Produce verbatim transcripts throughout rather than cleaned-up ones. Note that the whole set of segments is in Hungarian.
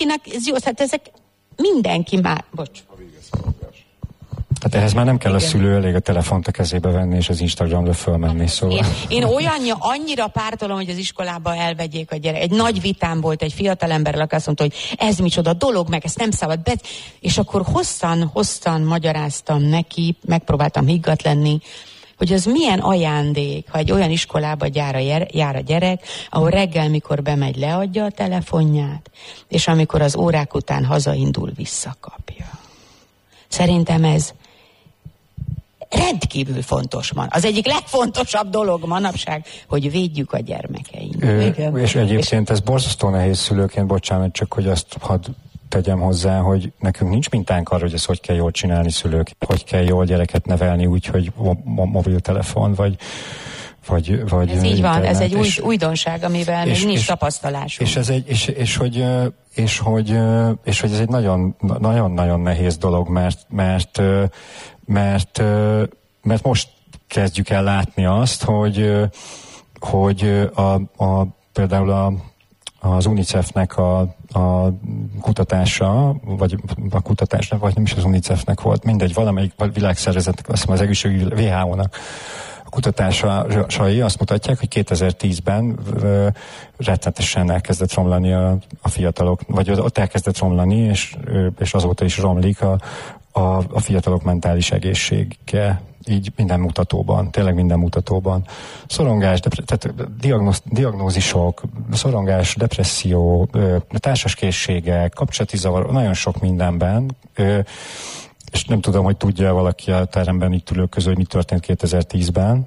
akinek ez jó, tehát ezek mindenki már, bocs. Hát ehhez már nem kell igen. a szülő, elég a telefont a kezébe venni, és az Instagramra fölmenni, szóval. Én, én olyanja, annyira pártolom, hogy az iskolába elvegyék a gyerek. Egy nagy vitám volt egy fiatalemberrel, aki azt mondta, hogy ez micsoda dolog, meg ezt nem szabad be. És akkor hosszan, hosszan magyaráztam neki, megpróbáltam higgadt lenni, hogy az milyen ajándék, ha egy olyan iskolába jár a, jár a gyerek, ahol reggel, mikor bemegy, leadja a telefonját, és amikor az órák után hazaindul, visszakapja. Szerintem ez rendkívül fontos man. Az egyik legfontosabb dolog manapság, hogy védjük a gyermekeinket. És egyébként ez borzasztó nehéz szülőként, bocsánat, csak hogy azt hadd tegyem hozzá, hogy nekünk nincs mintánk arra, hogy ezt hogy kell jól csinálni szülők, hogy kell jól gyereket nevelni úgy, hogy mo- mobiltelefon, vagy Vagy, vagy ez így internet, van, ez egy új, és, újdonság, amivel és, még nincs és, tapasztalásunk. És, ez egy, és, és, hogy, és, hogy, és hogy ez egy nagyon, nagyon-nagyon nehéz dolog, mert, mert, mert, mert most kezdjük el látni azt, hogy, hogy a, a, például a, az UNICEF-nek a, a kutatása, vagy a kutatásnak, vagy nem is az UNICEF-nek volt, mindegy, valamelyik világszervezetnek, azt hiszem az egészségügyi vé há ó-nak kutatásai azt mutatják, hogy kétezer-tízben ö, rettenetesen elkezdett romlani a, a fiatalok, vagy ott elkezdett romlani, és, ö, és azóta is romlik a, a, a fiatalok mentális egészsége, így minden mutatóban, tényleg minden mutatóban. Szorongás, depre- tehát diagnóz, diagnózisok, szorongás, depresszió, ö, társaskészségek, kapcsolati zavar, nagyon sok mindenben, ö, és nem tudom, hogy tudja valaki a teremben itt ülők közül, hogy mi történt kétezer-tízben.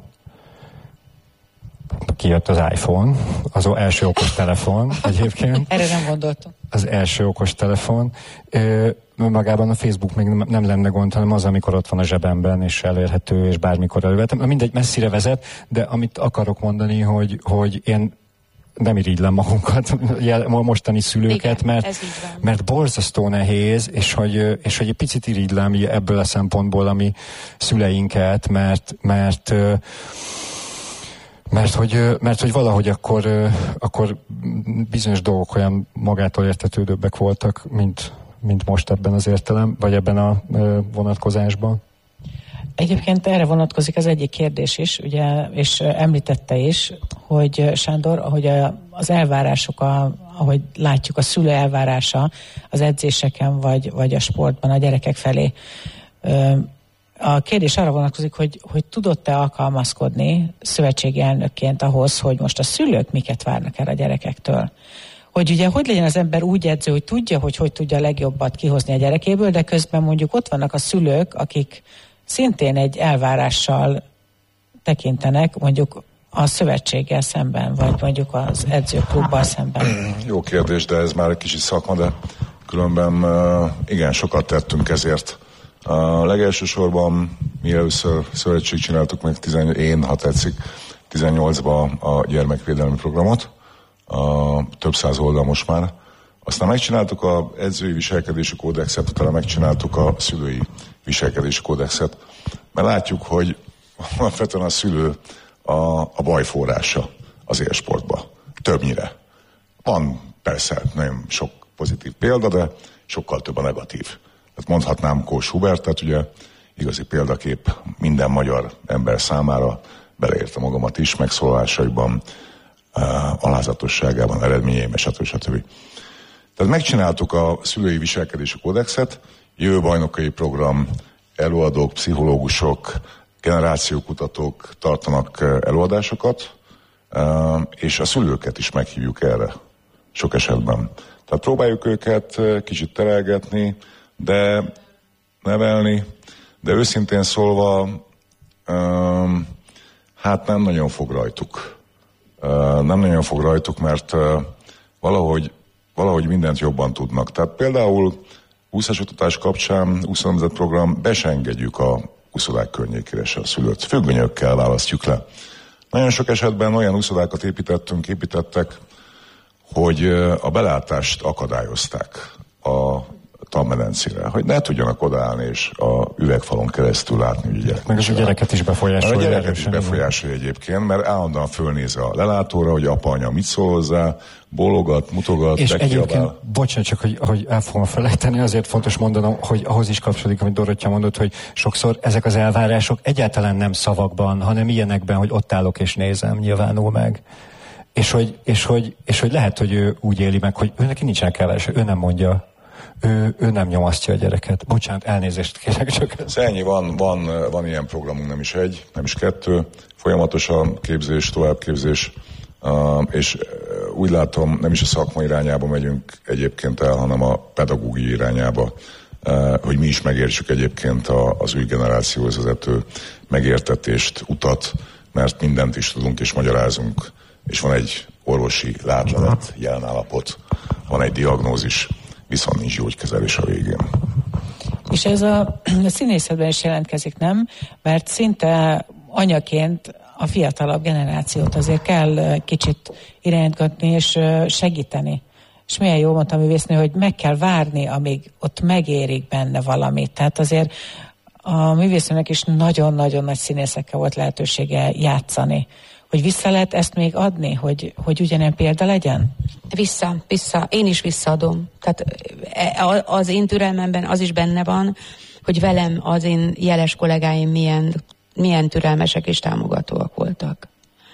Kijött az iPhone, az első okos telefon egyébként. Erre nem gondoltam. Az első okos telefon. Ö, magában a Facebook még nem, nem lenne gond, hanem az, amikor ott van a zsebemben, és elérhető, és bármikor elővetem. Mindegy, messzire vezet, de amit akarok mondani, hogy, hogy én nem irigylem magunkat, mostani szülőket, igen, mert, mert borzasztó nehéz, és hogy, és hogy egy picit irigylem ebből a szempontból, ami szüleinket, mert, mert, mert, hogy, mert hogy valahogy akkor, akkor bizonyos dolgok olyan magától értetődőbbek voltak, mint, mint most ebben az értelem, vagy ebben a vonatkozásban. Egyébként erre vonatkozik az egyik kérdés is, ugye, és említette is, hogy Sándor, ahogy a, az elvárások, a, ahogy látjuk a szülő elvárása az edzéseken, vagy, vagy a sportban a gyerekek felé. A kérdés arra vonatkozik, hogy, hogy tudott-e alkalmazkodni szövetségi elnökként ahhoz, hogy most a szülők miket várnak el a gyerekektől. Hogy ugye hogy legyen az ember úgy edző, hogy tudja, hogy hogy tudja a legjobbat kihozni a gyerekéből, de közben mondjuk ott vannak a szülők, akik szintén egy elvárással tekintenek mondjuk a szövetséggel szemben, vagy mondjuk az edzőklubbal szemben. Jó kérdés, de ez már egy kicsit szakma, de különben igen, sokat tettünk ezért. A legelső sorban mi először szövetség csináltuk meg, tizen, én, ha tetszik, tizennyolcban a gyermekvédelmi programot, a több száz oldal most már. Aztán megcsináltuk az edzői viselkedési kódexet, utána megcsináltuk a szülői viselkedési kódexet, mert látjuk, hogy alapvetően a szülő a, a baj forrása az élsportban. Többnyire. Van persze nagyon sok pozitív példa, de sokkal több a negatív. Tehát mondhatnám Kós Hubertet, ugye igazi példakép minden magyar ember számára, beleérte magamat is, megszólásaiban, uh, alázatosságában, eredményeiben, stb. stb. Tehát megcsináltuk a szülői viselkedési kódexet, jövőbajnokai program, előadók, pszichológusok, generációkutatók tartanak előadásokat, és a szülőket is meghívjuk erre sok esetben. Tehát próbáljuk őket kicsit terelgetni, de nevelni, de őszintén szólva, hát nem nagyon fog rajtuk. Nem nagyon fog rajtuk, mert valahogy, valahogy mindent jobban tudnak. Tehát például úszás oktatás kapcsán, úszónemzet program, be se engedjük a úszodák környékére se a szülőt. Függönyökkel választjuk le. Nagyon sok esetben olyan úszodákat építettünk, építettek, hogy a belátást akadályozták a tanmedencére, hogy ne tudjanak odaállni és a üvegfalon keresztül látni, hogy a gyerek. Meg az a gyereket is befolyásolja. A gyereket is befolyásolja egyébként, mert állandóan fölnéz a lelátóra, hogy apa, anya mit szól hozzá, bólogat, mutogat, és egyébként, bekiabál. bocsánat, csak hogy, hogy el fogom felejteni, azért fontos mondanom, hogy ahhoz is kapcsolódik, amit Dorottya mondott, hogy sokszor ezek az elvárások egyáltalán nem szavakban, hanem ilyenekben, hogy ott állok és nézem, nyilvánul meg. És hogy, és hogy, és hogy lehet, hogy ő úgy éli meg, hogy ő neki nincsenek elvárások, ő nem mondja. Ő, ő nem nyomasztja a gyereket. Bocsánat, elnézést kérek csak. Ez ennyi, van, van, van ilyen programunk, nem is egy, nem is kettő, folyamatosan képzés, továbbképzés, uh, és úgy látom, nem is a szakma irányába megyünk egyébként el, hanem a pedagógiai irányába, uh, hogy mi is megértsük egyébként a, az új generációhoz vezető megértetést, utat, mert mindent is tudunk és magyarázunk, és van egy orvosi látlelet, jelen állapot, van egy diagnózis, viszont nincs gyógykezelés a végén. És ez a, a színészetben is jelentkezik, nem? Mert szinte anyaként a fiatalabb generációt azért kell kicsit irányítgatni és segíteni. És milyen jól mondta a művésznő, hogy meg kell várni, amíg ott megérik benne valamit. Tehát azért a művésznőnek is nagyon-nagyon nagy színészekkel volt lehetősége játszani. Hogy vissza lehet ezt még adni, hogy, hogy ugyanen példa legyen? Vissza, vissza. Én is visszaadom. Tehát az én türelmemben az is benne van, hogy velem az én jeles kollégáim milyen, milyen türelmesek és támogatóak voltak.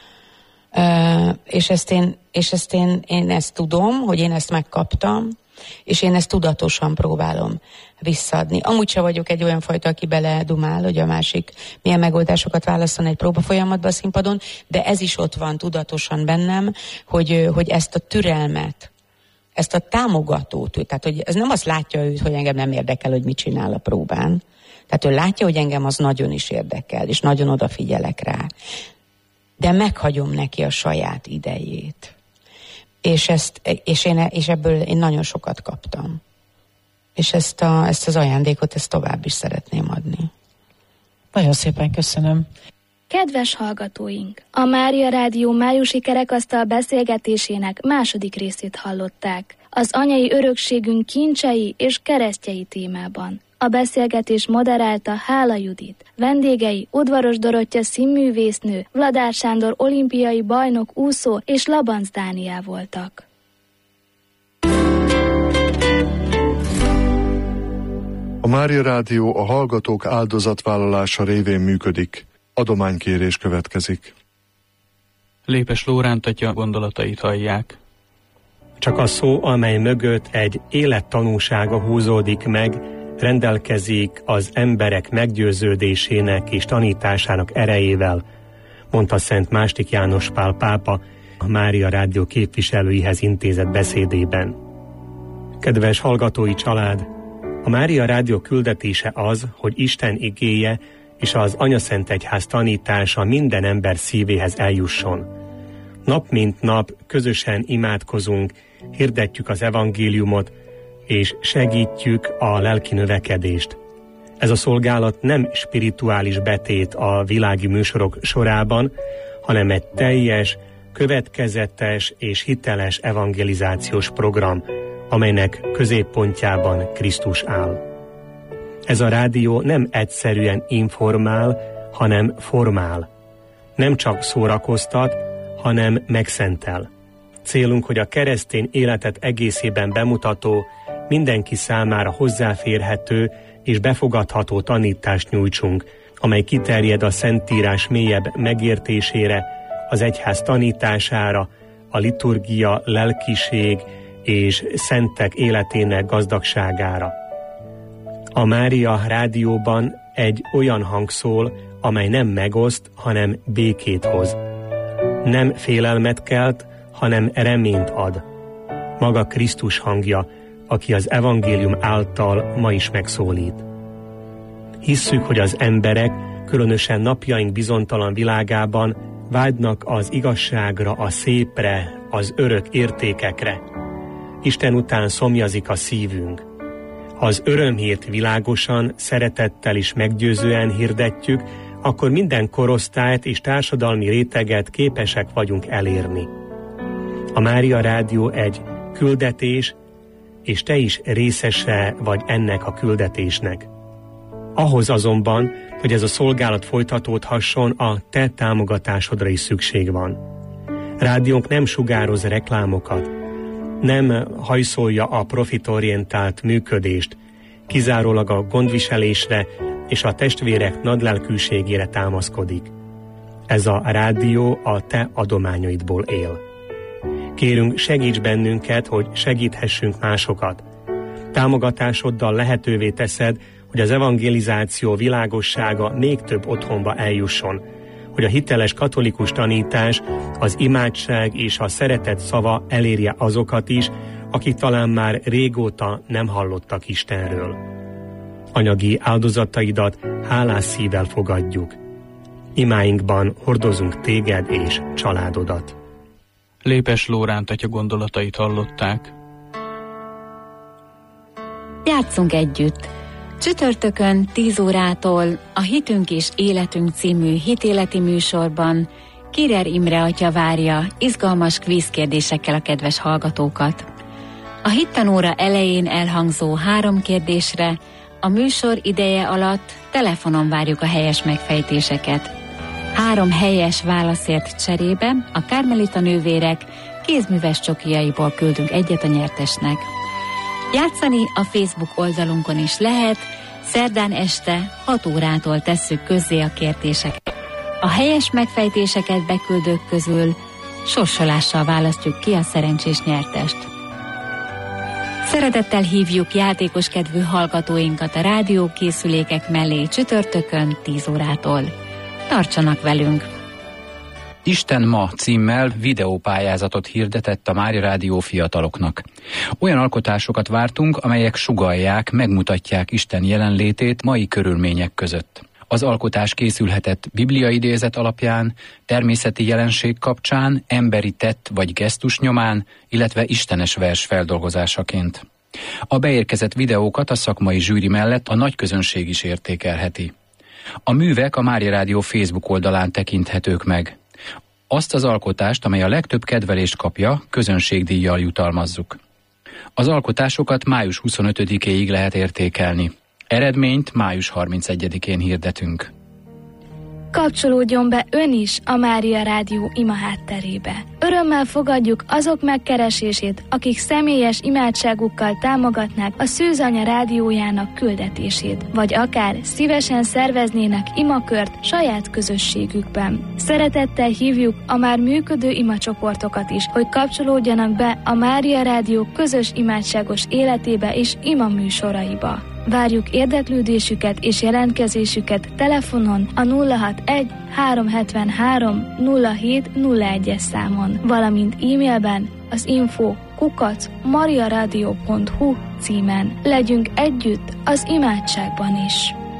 Uh, és ezt, én, és ezt én, én ezt tudom, hogy én ezt megkaptam, és én ezt tudatosan próbálom visszaadni. Amúgy se vagyok egy olyan fajta, aki beledumál, hogy a másik milyen megoldásokat válaszol egy próba folyamatban a színpadon, de ez is ott van tudatosan bennem, hogy, hogy ezt a türelmet, ezt a támogatót, tehát hogy ez nem azt látja ő, hogy engem nem érdekel, hogy mit csinál a próbán. Tehát ő látja, hogy engem az nagyon is érdekel, és nagyon odafigyelek rá. De meghagyom neki a saját idejét. És, ezt, és, én, és ebből én nagyon sokat kaptam. És ezt, a, ezt az ajándékot ezt tovább is szeretném adni. Nagyon szépen köszönöm. Kedves hallgatóink! A Mária Rádió májusi kerekasztal beszélgetésének második részét hallották. Az anyai örökségünk kincsei és keresztjei témában. A beszélgetés moderálta Hála Judit. Vendégei Udvaros Dorottya színművésznő, Vladár Sándor olimpiai bajnok úszó és Labanc Dániel voltak. A Mária Rádió a hallgatók áldozatvállalása révén működik. Adománykérés következik. Lépes Lóránt atya gondolatait hallják. Csak a szó, amely mögött egy élettanúsága húzódik meg, rendelkezik az emberek meggyőződésének és tanításának erejével, mondta Szent Mástik János Pál pápa a Mária Rádió képviselőihez intézett beszédében. Kedves hallgatói család, a Mária Rádió küldetése az, hogy Isten igéje és az Anyaszentegyház tanítása minden ember szívéhez eljusson. Nap mint nap közösen imádkozunk, hirdetjük az evangéliumot, és segítjük a lelki növekedést. Ez a szolgálat nem spirituális betét a világi műsorok sorában, hanem egy teljes, következetes és hiteles evangelizációs program, amelynek középpontjában Krisztus áll. Ez a rádió nem egyszerűen informál, hanem formál. Nem csak szórakoztat, hanem megszentel. Célunk, hogy a keresztény életet egészében bemutató, mindenki számára hozzáférhető és befogadható tanítást nyújtsunk, amely kiterjed a Szentírás mélyebb megértésére, az egyház tanítására, a liturgia, lelkiség és szentek életének gazdagságára. A Mária Rádióban egy olyan hang szól, amely nem megoszt, hanem békét hoz. Nem félelmet kelt, hanem reményt ad. Maga Krisztus hangja, aki az evangélium által ma is megszólít. Hisszük, hogy az emberek, különösen napjaink bizonytalan világában vágynak az igazságra, a szépre, az örök értékekre. Isten után szomjazik a szívünk. Ha az örömhírt világosan, szeretettel és meggyőzően hirdetjük, akkor minden korosztályt és társadalmi réteget képesek vagyunk elérni. A Mária Rádió egy küldetés és te is részese vagy ennek a küldetésnek. Ahhoz azonban, hogy ez a szolgálat folytatódhasson, a te támogatásodra is szükség van. Rádiónk nem sugároz reklámokat, nem hajszolja a profitorientált működést, kizárólag a gondviselésre és a testvérek nagylelkűségére támaszkodik. Ez a rádió a te adományaidból él. Kérünk, segíts bennünket, hogy segíthessünk másokat. Támogatásoddal lehetővé teszed, hogy az evangelizáció világossága még több otthonba eljusson, hogy a hiteles katolikus tanítás, az imádság és a szeretet szava elérje azokat is, akik talán már régóta nem hallottak Istenről. Anyagi áldozataidat hálás szívvel fogadjuk. Imáinkban hordozunk téged és családodat. Lépes Lóránt atya gondolatait hallották. Játsszunk együtt! Csütörtökön tíz órától a Hitünk és Életünk című hitéleti műsorban Kirer Imre atya várja izgalmas kvízkérdésekkel a kedves hallgatókat. A hittanóra elején elhangzó három kérdésre a műsor ideje alatt telefonon várjuk a helyes megfejtéseket. Három helyes válaszért cserébe a Kármelita nővérek kézműves csokijaiból küldünk egyet a nyertesnek. Játszani a Facebook oldalunkon is lehet, szerdán este hat órától tesszük közzé a kérdéseket. A helyes megfejtéseket beküldők közül sorsolással választjuk ki a szerencsés nyertest. Szeretettel hívjuk játékos kedvű hallgatóinkat a rádiókészülékek mellé csütörtökön tíz órától. Tartsanak velünk! Isten ma címmel videópályázatot hirdetett a Mária Rádió fiataloknak. Olyan alkotásokat vártunk, amelyek sugallják, megmutatják Isten jelenlétét mai körülmények között. Az alkotás készülhetett bibliaidézet alapján, természeti jelenség kapcsán, emberi tett vagy gesztus nyomán, illetve istenes vers feldolgozásaként. A beérkezett videókat a szakmai zsűri mellett a nagy közönség is értékelheti. A művek a Mária Rádió Facebook oldalán tekinthetők meg. Azt az alkotást, amely a legtöbb kedvelést kapja, közönségdíjjal jutalmazzuk. Az alkotásokat május huszonötödikéig lehet értékelni. Eredményt május harmincegyedikén hirdetünk. Kapcsolódjon be ön is a Mária Rádió ima hátterébe. Örömmel fogadjuk azok megkeresését, akik személyes imádságukkal támogatnák a Szűzanya rádiójának küldetését, vagy akár szívesen szerveznének imakört saját közösségükben. Szeretettel hívjuk a már működő imacsoportokat is, hogy kapcsolódjanak be a Mária Rádió közös imádságos életébe és ima műsoraiba. Várjuk érdeklődésüket és jelentkezésüket telefonon a nulla hatvanegy háromszázhetvenhárom nulla hét nulla egyes számon, valamint e-mailben az info kukac mariaradio pont hu címen. Legyünk együtt az imádságban is!